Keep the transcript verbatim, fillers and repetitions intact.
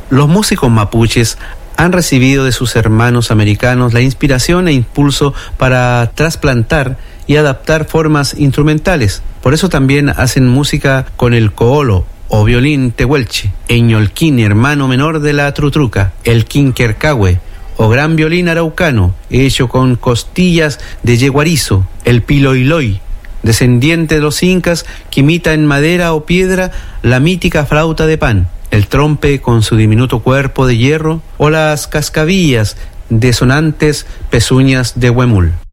Los músicos mapuches han recibido de sus hermanos americanos la inspiración e impulso para trasplantar y adaptar formas instrumentales. Por eso también hacen música con el coolo o violín tehuelche, eñolquín, hermano menor de la trutruca, el quinquercahue o gran violín araucano, hecho con costillas de yeguarizo, el piloiloy, descendiente de los incas que imita en madera o piedra la mítica flauta de pan, el trompe con su diminuto cuerpo de hierro o las cascabillas de sonantes pezuñas de huemul.